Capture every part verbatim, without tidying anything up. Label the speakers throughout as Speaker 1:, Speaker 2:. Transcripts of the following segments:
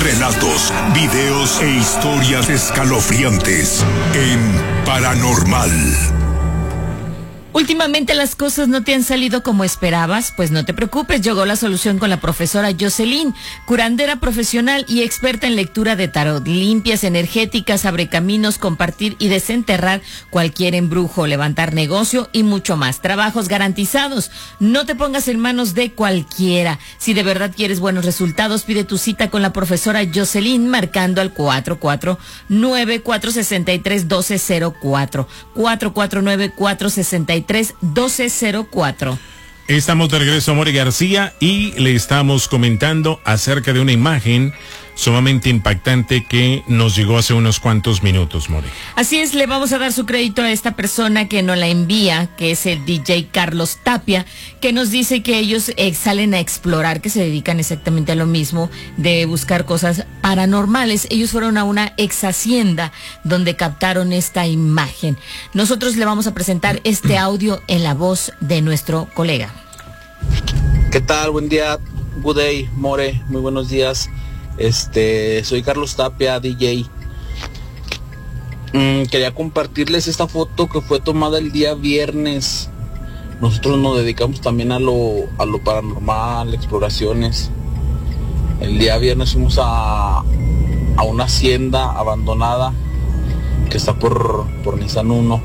Speaker 1: Relatos, videos e historias escalofriantes en Paranormal.
Speaker 2: Últimamente las cosas no te han salido como esperabas, pues no te preocupes, llegó la solución con la profesora Jocelyn, curandera profesional y experta en lectura de tarot, limpias energéticas, abre caminos, compartir y desenterrar cualquier embrujo, levantar negocio y mucho más. Trabajos garantizados, no te pongas en manos de cualquiera. Si de verdad quieres buenos resultados, pide tu cita con la profesora Jocelyn marcando al cuatro cuatro nueve, cuatro seis tres, uno dos cero cuatro, cuatro cuatro nueve, cuatro seis tres, uno dos cero cuatro.
Speaker 3: Estamos de regreso a More García y le estamos comentando acerca de una imagen sumamente impactante que nos llegó hace unos cuantos minutos, More.
Speaker 2: Así es, le vamos a dar su crédito a esta persona que nos la envía, que es el D J Carlos Tapia, que nos dice que ellos eh, salen a explorar, que se dedican exactamente a lo mismo, de buscar cosas paranormales. Ellos fueron a una ex hacienda donde captaron esta imagen. Nosotros le vamos a presentar este audio en la voz de nuestro colega.
Speaker 4: ¿Qué tal? Buen día, good day, More, muy buenos días. Este, soy Carlos Tapia, D J. Mm, quería compartirles esta foto que fue tomada el día viernes. Nosotros nos dedicamos también a lo, a lo paranormal, exploraciones. El día viernes fuimos a, a una hacienda abandonada que está por, por Nissan uno.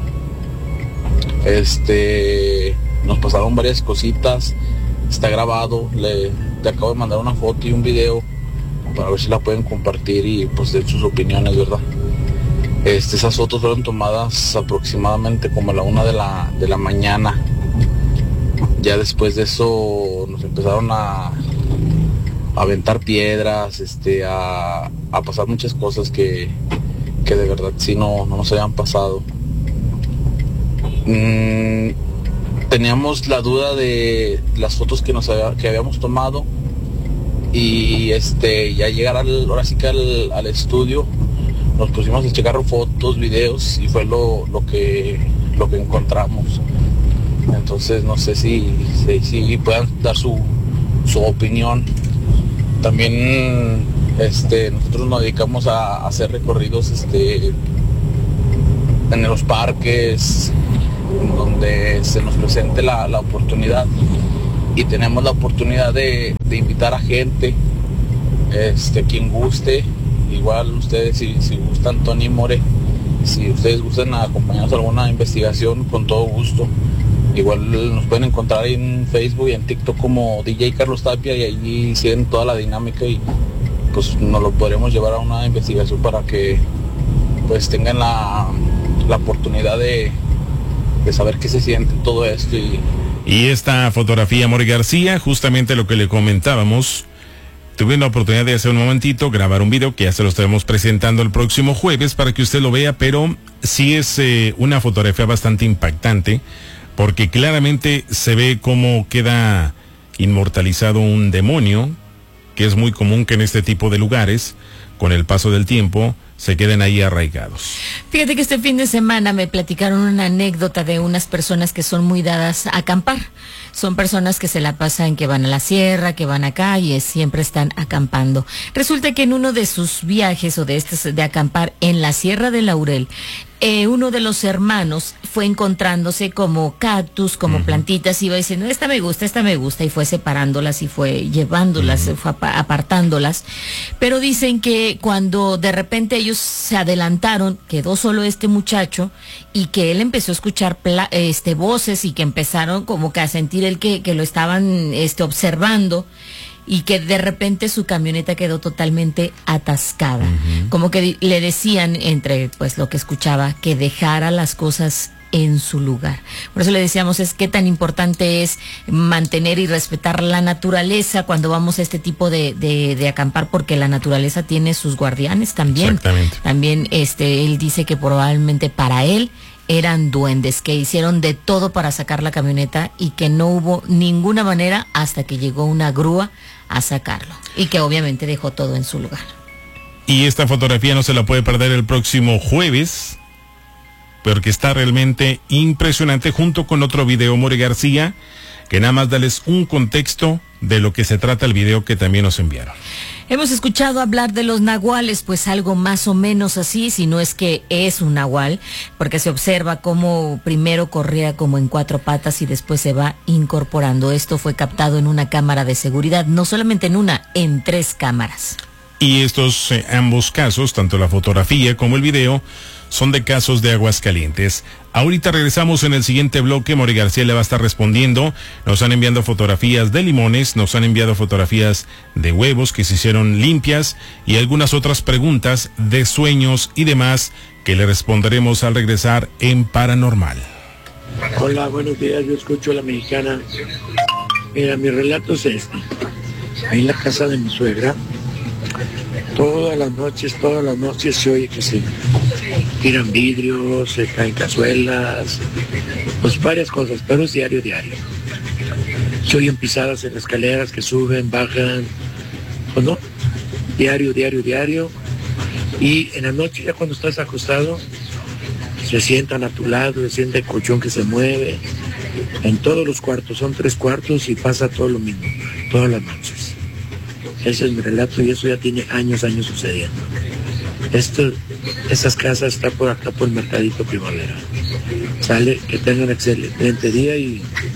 Speaker 4: Este, nos pasaron varias cositas. Está grabado, le, le acabo de mandar una foto y un video para ver si la pueden compartir y pues den sus opiniones, ¿verdad? Este, esas fotos fueron tomadas aproximadamente como a la una de la, de la mañana. Ya después de eso nos empezaron a, a aventar piedras, este, a, a pasar muchas cosas que, que de verdad sí no, no nos habían pasado. Mm, teníamos la duda de las fotos que, nos había, que habíamos tomado. Y este, ya llegar al, ahora sí que al, al estudio, nos pusimos a checar fotos, videos y fue lo, lo que lo que encontramos. Entonces no sé si, si, si puedan dar su, su opinión. También este, nosotros nos dedicamos a, a hacer recorridos este, en los parques, en donde se nos presente la, la oportunidad. Y tenemos la oportunidad de, de invitar a gente, este, quien guste, igual ustedes si, si gustan, Tony More, si ustedes gustan acompañarnos a alguna investigación, con todo gusto. Igual nos pueden encontrar en Facebook y en TikTok como D J Carlos Tapia y allí siguen toda la dinámica y pues nos lo podremos llevar a una investigación para que pues tengan la, la oportunidad de, de saber qué se siente todo esto. Y
Speaker 3: Y esta fotografía, More García, justamente lo que le comentábamos, tuve la oportunidad de hace un momentito grabar un video que ya se lo estaremos presentando el próximo jueves para que usted lo vea, pero sí es eh, una fotografía bastante impactante, porque claramente se ve cómo queda inmortalizado un demonio, que es muy común que en este tipo de lugares, con el paso del tiempo, se queden ahí arraigados.
Speaker 2: Fíjate que este fin de semana me platicaron una anécdota de unas personas que son muy dadas a acampar. Son personas que se la pasan, que van a la sierra, que van acá y es, siempre están acampando. Resulta que en uno de sus viajes o de estos de acampar en la Sierra de Laurel, eh, uno de los hermanos fue encontrándose como cactus, como uh-huh. plantitas, iba diciendo, esta me gusta, esta me gusta, y fue separándolas y fue llevándolas, uh-huh. fue apartándolas. Pero dicen que cuando de repente ellos se adelantaron, quedó solo este muchacho y que él empezó a escuchar pla- este voces y que empezaron como que a sentir el que, que lo estaban este, observando. Y que de repente su camioneta quedó totalmente atascada. Uh-huh. Como que le decían, entre pues lo que escuchaba, que dejara las cosas en su lugar. Por eso le decíamos, es qué tan importante es mantener y respetar la naturaleza cuando vamos a este tipo de, de, de acampar, porque la naturaleza tiene sus guardianes también.
Speaker 3: Exactamente.
Speaker 2: También este, él dice que probablemente para él eran duendes, que hicieron de todo para sacar la camioneta y que no hubo ninguna manera hasta que llegó una grúa a sacarlo y que obviamente dejó todo en su lugar.
Speaker 3: Y esta fotografía no se la puede perder el próximo jueves, porque está realmente impresionante, junto con otro video, More García, que nada más darles un contexto de lo que se trata el video que también nos enviaron.
Speaker 2: Hemos escuchado hablar de los nahuales, pues algo más o menos así, si no es que es un nahual, porque se observa cómo primero corría como en cuatro patas y después se va incorporando. Esto fue captado en una cámara de seguridad, no solamente en una, en tres cámaras.
Speaker 3: Y estos eh, ambos casos, tanto la fotografía como el video, son de casos de Aguascalientes. Ahorita regresamos en el siguiente bloque. Mori García le va a estar respondiendo. Nos han enviado fotografías de limones, nos han enviado fotografías de huevos que se hicieron limpias y algunas otras preguntas de sueños y demás que le responderemos al regresar en Paranormal.
Speaker 5: Hola, buenos días. Yo escucho a la mexicana. Mira, mi relato es este. Ahí en la casa de mi suegra, todas las noches, todas las noches se oye que se tiran vidrios, se caen cazuelas, pues varias cosas, pero es diario, diario. Se oyen pisadas en las escaleras que suben, bajan, pues no, diario, diario, diario. Y en la noche ya cuando estás acostado, se sientan a tu lado, se siente el colchón que se mueve, en todos los cuartos, son tres cuartos y pasa todo lo mismo, todas las noches. Ese es mi relato y eso ya tiene años, años sucediendo. Esto, esas casas están por acá por el Mercadito Primavera. Sale, que tengan un excelente día y